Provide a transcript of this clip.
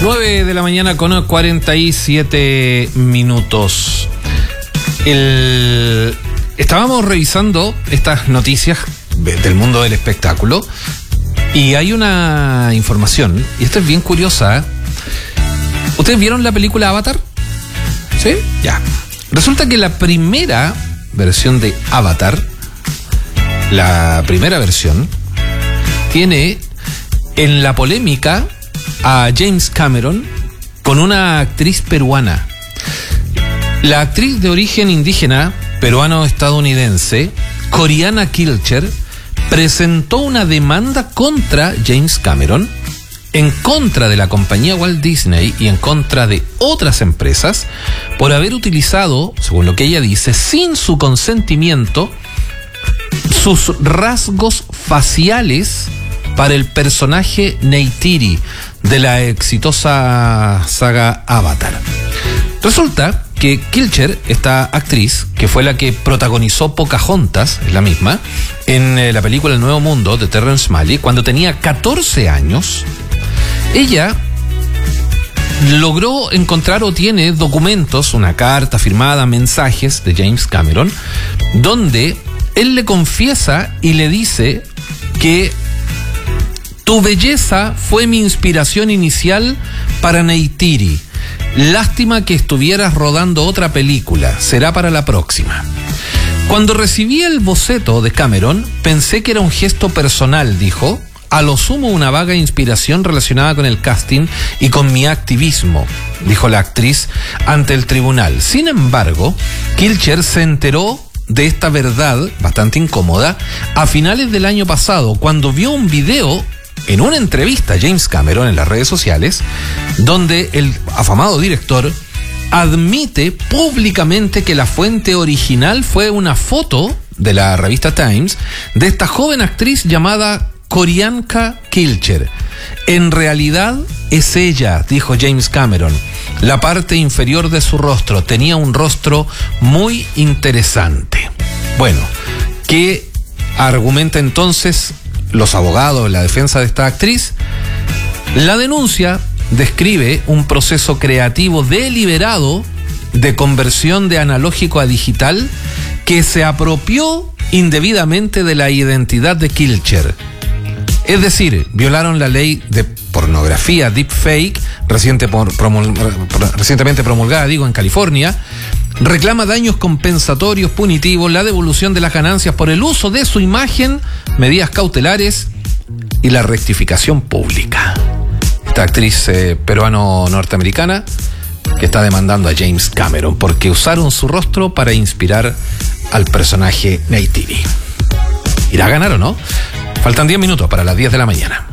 9 de la mañana con 47 minutos. Estábamos revisando estas noticias del mundo del espectáculo y hay una información, y esta es bien curiosa. ¿Ustedes vieron la película Avatar? ¿Sí? Ya. Resulta que la primera versión de Avatar, la primera versión, tiene en la polémica a James Cameron con una actriz peruana. La actriz de origen indígena peruano-estadounidense, Corinna Kilcher, presentó una demanda contra James Cameron, en contra de la compañía Walt Disney y en contra de otras empresas, por haber utilizado, según lo que ella dice, sin su consentimiento, sus rasgos faciales para el personaje Neytiri de la exitosa saga Avatar. Resulta que Kilcher, esta actriz, que fue la que protagonizó Pocahontas, es la misma, en la película El Nuevo Mundo de Terrence Malick, cuando tenía 14 años, ella logró encontrar o tiene documentos, una carta firmada, mensajes de James Cameron, donde él le confiesa y le dice que tu belleza fue mi inspiración inicial para Neytiri. Lástima que estuvieras rodando otra película, será para la próxima. Cuando recibí el boceto de Cameron, pensé que era un gesto personal, dijo, a lo sumo una vaga inspiración relacionada con el casting y con mi activismo, dijo la actriz ante el tribunal. Sin embargo, Kilcher se enteró de esta verdad, bastante incómoda, a finales del año pasado, cuando vio un video en una entrevista a James Cameron en las redes sociales, donde el afamado director admite públicamente que la fuente original fue una foto de la revista Times de esta joven actriz llamada Corinna Kilcher. En realidad es ella, dijo James Cameron. La parte inferior de su rostro tenía un rostro muy interesante. Bueno, ¿qué argumenta entonces los abogados, la defensa de esta actriz? La denuncia describe un proceso creativo deliberado de conversión de analógico a digital que se apropió indebidamente de la identidad de Kilcher. Es decir, violaron la ley de pornografía deepfake recientemente promulgada, en California. Reclama daños compensatorios punitivos, la devolución de las ganancias por el uso de su imagen, medidas cautelares y la rectificación pública. Esta actriz peruano-norteamericana que está demandando a James Cameron porque usaron su rostro para inspirar al personaje Neytiri. ¿Irá a ganar o no? Faltan 10 minutos para las 10 de la mañana.